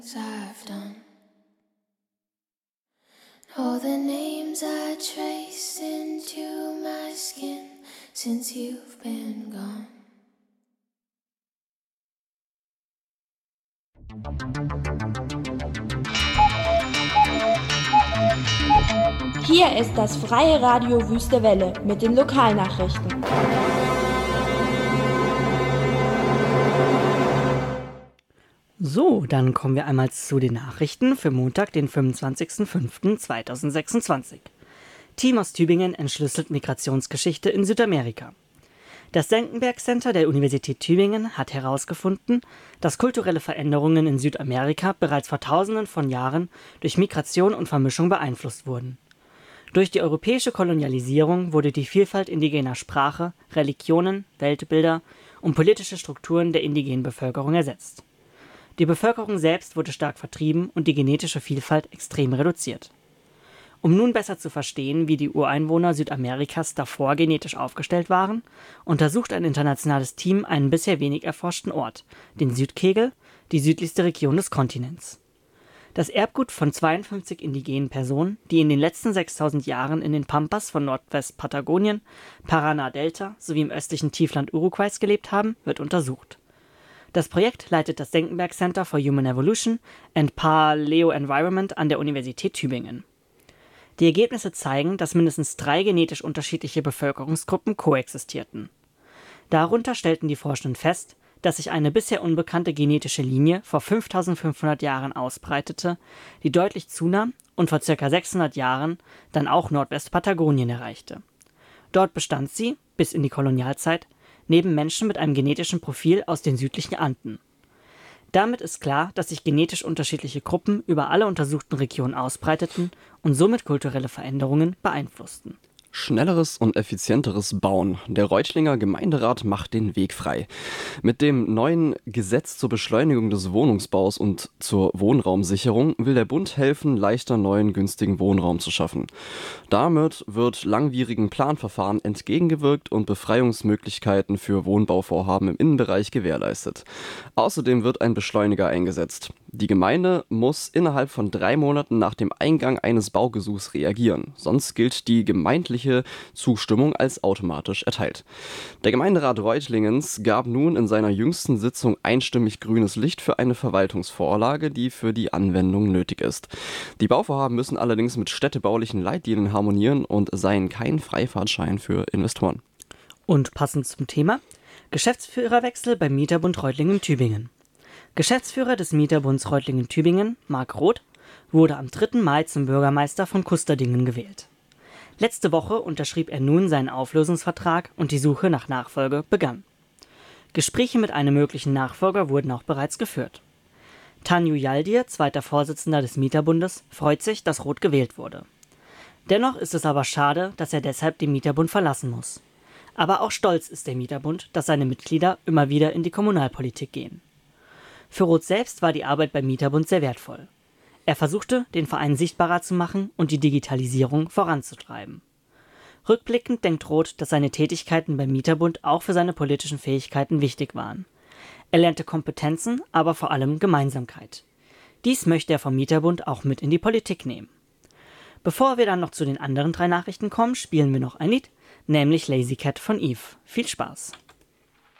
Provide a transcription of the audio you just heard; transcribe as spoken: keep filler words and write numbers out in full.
I've done. All the names I traced into my skin since you've been gone. Hier ist das freie Radio Wüste Welle mit den Lokalnachrichten. So, dann kommen wir einmal zu den Nachrichten für Montag, den fünfundzwanzigsten fünften zweitausendsechsundzwanzig. Team aus Tübingen entschlüsselt Migrationsgeschichte in Südamerika. Das Senckenberg Center der Universität Tübingen hat herausgefunden, dass kulturelle Veränderungen in Südamerika bereits vor Tausenden von Jahren durch Migration und Vermischung beeinflusst wurden. Durch die europäische Kolonialisierung wurde die Vielfalt indigener Sprache, Religionen, Weltbilder und politische Strukturen der indigenen Bevölkerung ersetzt. Die Bevölkerung selbst wurde stark vertrieben und die genetische Vielfalt extrem reduziert. Um nun besser zu verstehen, wie die Ureinwohner Südamerikas davor genetisch aufgestellt waren, untersucht ein internationales Team einen bisher wenig erforschten Ort, den Südkegel, die südlichste Region des Kontinents. Das Erbgut von zweiundfünfzig indigenen Personen, die in den letzten sechstausend Jahren in den Pampas von Nordwest-Patagonien, Paraná-Delta sowie im östlichen Tiefland Uruguays gelebt haben, wird untersucht. Das Projekt leitet das Senckenberg Center for Human Evolution and Paleo-Environment an der Universität Tübingen. Die Ergebnisse zeigen, dass mindestens drei genetisch unterschiedliche Bevölkerungsgruppen koexistierten. Darunter stellten die Forschenden fest, dass sich eine bisher unbekannte genetische Linie vor fünftausendfünfhundert Jahren ausbreitete, die deutlich zunahm und vor ca. sechshundert Jahren dann auch Nordwestpatagonien erreichte. Dort bestand sie, bis in die Kolonialzeit, neben Menschen mit einem genetischen Profil aus den südlichen Anden. Damit ist klar, dass sich genetisch unterschiedliche Gruppen über alle untersuchten Regionen ausbreiteten und somit kulturelle Veränderungen beeinflussten. Schnelleres und effizienteres Bauen. Der Reutlinger Gemeinderat macht den Weg frei. Mit dem neuen Gesetz zur Beschleunigung des Wohnungsbaus und zur Wohnraumsicherung will der Bund helfen, leichter neuen, günstigen Wohnraum zu schaffen. Damit wird langwierigen Planverfahren entgegengewirkt und Befreiungsmöglichkeiten für Wohnbauvorhaben im Innenbereich gewährleistet. Außerdem wird ein Beschleuniger eingesetzt. Die Gemeinde muss innerhalb von drei Monaten nach dem Eingang eines Baugesuchs reagieren, sonst gilt die gemeindliche Zustimmung als automatisch erteilt. Der Gemeinderat Reutlingens gab nun in seiner jüngsten Sitzung einstimmig grünes Licht für eine Verwaltungsvorlage, die für die Anwendung nötig ist. Die Bauvorhaben müssen allerdings mit städtebaulichen Leitlinien harmonieren und seien kein Freifahrtschein für Investoren. Und passend zum Thema: Geschäftsführerwechsel beim Mieterbund Reutlingen-Tübingen. Geschäftsführer des Mieterbunds Reutlingen-Tübingen, Marc Roth, wurde am dritten Mai zum Bürgermeister von Kusterdingen gewählt. Letzte Woche unterschrieb er nun seinen Auflösungsvertrag und die Suche nach Nachfolge begann. Gespräche mit einem möglichen Nachfolger wurden auch bereits geführt. Tanju Yaldir, zweiter Vorsitzender des Mieterbundes, freut sich, dass Roth gewählt wurde. Dennoch ist es aber schade, dass er deshalb den Mieterbund verlassen muss. Aber auch stolz ist der Mieterbund, dass seine Mitglieder immer wieder in die Kommunalpolitik gehen. Für Roth selbst war die Arbeit beim Mieterbund sehr wertvoll. Er versuchte, den Verein sichtbarer zu machen und die Digitalisierung voranzutreiben. Rückblickend denkt Roth, dass seine Tätigkeiten beim Mieterbund auch für seine politischen Fähigkeiten wichtig waren. Er lernte Kompetenzen, aber vor allem Gemeinsamkeit. Dies möchte er vom Mieterbund auch mit in die Politik nehmen. Bevor wir dann noch zu den anderen drei Nachrichten kommen, spielen wir noch ein Lied, nämlich Lazy Cat von Eve. Viel Spaß!